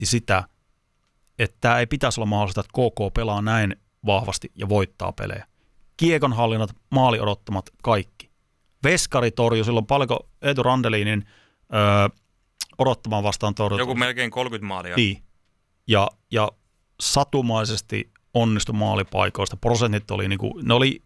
sitä, että tämä ei pitäisi olla mahdollista, että KK pelaa näin vahvasti ja voittaa pelejä. Kiekonhallinnat, maali odottamat, kaikki. Veskari torjui silloin paljonko Eetu Randelinin odottamaan vastaan torjut. Joku melkein 30 maalia. Niin. Ja satumaisesti onnistui maalipaikoista. Prosentit oli, ne oli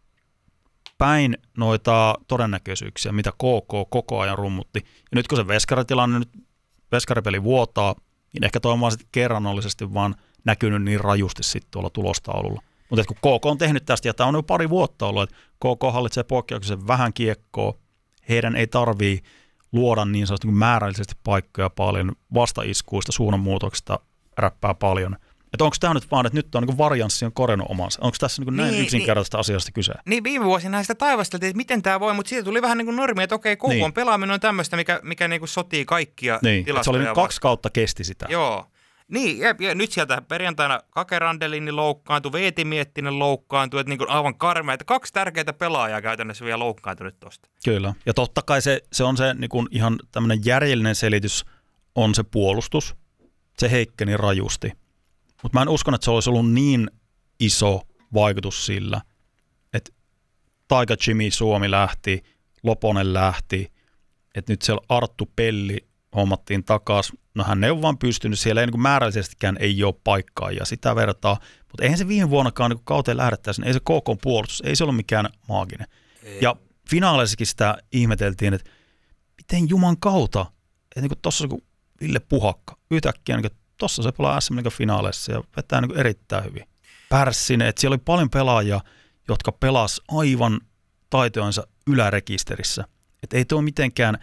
päin noita todennäköisyyksiä, mitä KK koko ajan rummutti. Ja nyt kun se veskaritilanne, nyt veskaripeli vuotaa, niin ehkä toi on vaan sitten kerrannollisesti vaan näkynyt niin rajusti sitten tuolla tulostaululla. Mutta kun KK on tehnyt tästä, ja tämä on jo pari vuotta ollut, että KK hallitsee poikkeuksellisen vähän kiekkoa, heidän ei tarvii luoda niin sanotusti määrällisesti paikkoja paljon, vastaiskuista, suunnanmuutoksista räppää paljon. Että onko tämä nyt vaan, että nyt on varianssi on korjannut omansa? Onko tässä näin yksinkertaisesta asiasta kyse? Niin viime vuosina sitä taivasteltiin, että miten tämä voi, mutta siitä tuli vähän niin kuin normi, että okei, KK pelaaminen on tämmöistä, mikä niin kuin sotii kaikkia tilastoja. Se oli nyt 2 kautta kesti sitä. Joo. Niin, ja nyt sieltä perjantaina Kake Randelini loukkaantui, Veeti Miettinen loukkaantui, että niin kuin aivan karmea, että 2 tärkeää pelaajaa käytännössä vielä loukkaantunut tuosta. Kyllä, ja totta kai se on se niin kuin ihan tämmöinen järjellinen selitys, on se puolustus, se heikkeni rajusti. Mutta mä en uskon, että se olisi ollut niin iso vaikutus sillä, että Taika Jimmy Suomi lähti, Loponen lähti, että nyt siellä Arttu Pelli hommattiin takaisin. No hän ei ole vaan pystynyt, siellä ei niin kuin määrällisestikään ei ole paikkaa ja sitä vertaa. Mutta eihän se viime vuonnakaan niin kauteen lähdettäisiin, ei se KK puolustus, ei se ollut mikään maaginen. Ei. Ja finaaleissakin sitä ihmeteltiin, että miten juman kautta, että niin tuossa kun Ville Puhakka yhtäkkiä, niin tuossa se pelaa SM-finaaleissa ja vetää niin erittäin hyvin. Pärssinen, että siellä oli paljon pelaajia, jotka pelas aivan taitojensa ylärekisterissä. Että ei tuo mitenkään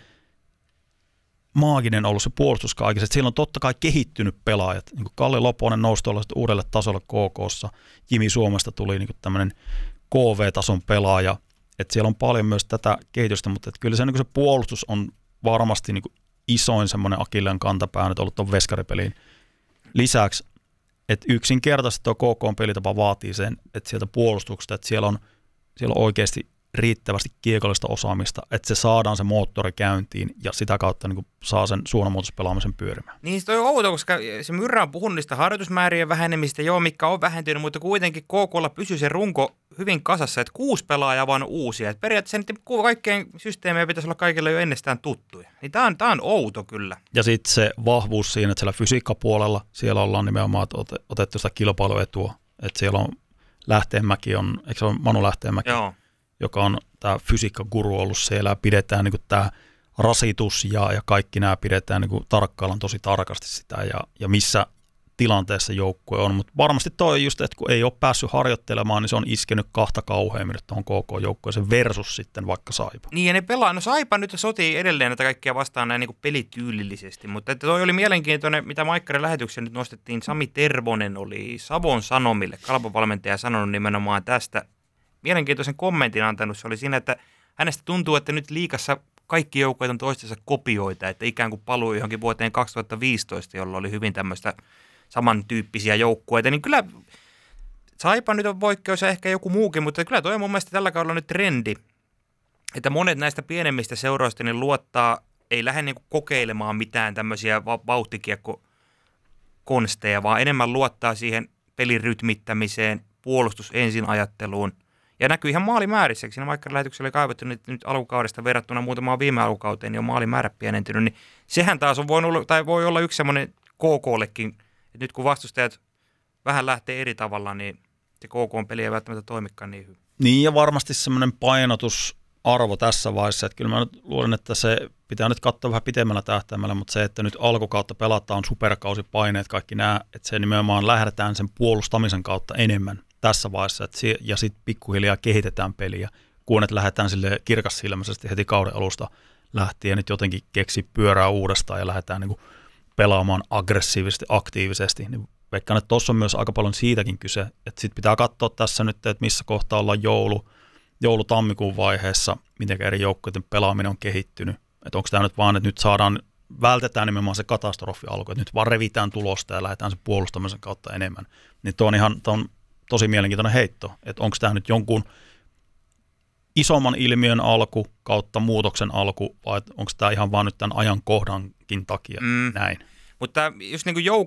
maaginen ollut se puolustus kaikessa. Että siellä on totta kai kehittynyt pelaajat. Niin kuin Kalle Loponen nousi tuolla uudelle tasolle KK:ssa. Jimi Suomesta tuli niin tämmöinen KV-tason pelaaja. Että siellä on paljon myös tätä kehitystä, mutta että kyllä se, niin se puolustus on varmasti niin isoin semmoinen akilleen kantapää nyt ollut tuon veskaripeliin. Lisäksi, että yksinkertaisesti tuo KK-pelitapa vaatii sen, että sieltä puolustuksesta, että siellä on oikeasti riittävästi kiekollista osaamista, että se saadaan se moottori käyntiin ja sitä kautta niin saa sen suunnanmuutospelaamisen pyörimään. Niin se on outo, koska se Myrrä on puhunut niistä harjoitusmäärien vähenemistä, mikä on vähentynyt, mutta kuitenkin KK:lla pysyy se runko hyvin kasassa, että 6 pelaajaa vaan on uusia. Että periaatteessa kaikkien systeemejä pitäisi olla kaikille jo ennestään tuttuja. Niin tämä on outo kyllä. Ja sitten se vahvuus siinä, että siellä fysiikkapuolella, siellä ollaan nimenomaan otettu sitä kilpailuetua, että siellä on Lähteenmäki, eikö se ole Manu Lähteenmäki? Joo. Joka on tämä fysiikkaguru ollut siellä, pidetään niin kuin tämä rasitus ja kaikki nämä pidetään, niin kuin tarkkaillaan tosi tarkasti sitä ja missä tilanteessa joukkue on, mutta varmasti toi just, että kun ei ole päässyt harjoittelemaan, niin se on iskenyt 2 kauheammin nyt tuohon KK-joukkueeseen versus sitten vaikka Saipa. Niin ja ne pelaa, no Saipa nyt sotii edelleen näitä kaikkia vastaan näin niin kuin pelityylillisesti, mutta että toi oli mielenkiintoinen, mitä Maikkarin lähetyksessä nyt nostettiin, Sami Tervonen oli Savon Sanomille, kalpovalmentaja sanonut nimenomaan tästä, mielenkiintoisen kommentin antanut, se oli siinä, että hänestä tuntuu, että nyt liigassa kaikki joukkueet on toistensa kopioita, että ikään kuin paluu johonkin vuoteen 2015, jolloin oli hyvin tämmöistä samantyyppisiä joukkueita, niin kyllä Saipa nyt on poikkeus ja ehkä joku muukin, mutta kyllä toi on mun mielestä tällä kaudella nyt trendi, että monet näistä pienemmistä seuroista niin ei lähde niin kuin kokeilemaan mitään tämmöisiä vauhtikiekkokonsteja, vaan enemmän luottaa siihen pelin rytmittämiseen, puolustus ensin ajatteluun. Ja näkyy ihan maalimäärissäkin. Siinä vaikka lähetyksellä oli kaivettu nyt alkukaudesta verrattuna muutamaan viime alkukauteen, niin on maalimäärä pienentynyt. Niin sehän taas on voi olla yksi semmoinen KK:llekin, että nyt kun vastustajat vähän lähtee eri tavalla, niin se KK-peli ei välttämättä toimikaan niin hyvin. Niin ja varmasti semmoinen painotusarvo tässä vaiheessa, että kyllä mä nyt luulen, että se pitää nyt katsoa vähän pitemmällä tähtäimellä, mutta se, että nyt alkukautta pelataan superkausipaineet, kaikki nämä, että se nimenomaan lähdetään sen puolustamisen kautta enemmän tässä vaiheessa, ja sitten pikkuhiljaa kehitetään peliä, kun että lähdetään sille kirkassilmäisesti heti kauden alusta lähtien, nyt jotenkin keksi pyörää uudestaan ja lähdetään niin kuin pelaamaan aggressiivisesti, aktiivisesti, niin veikkaan, että tuossa on myös aika paljon siitäkin kyse, että sitten pitää katsoa tässä nyt, että missä kohtaa ollaan joulu-tammikuun vaiheessa, miten eri joukkojen pelaaminen on kehittynyt, että onko tämä nyt vaan, että nyt vältetään nimenomaan se katastrofi alku, että nyt vaan revitään tulosta ja lähdetään sen puolustamisen kautta enemmän, niin tuo on tosi mielenkiintoinen heitto, että onko tämä nyt jonkun isomman ilmiön alku kautta muutoksen alku, vai onko tämä ihan vaan nyt tämän ajankohdankin takia näin? Mutta just niin kuin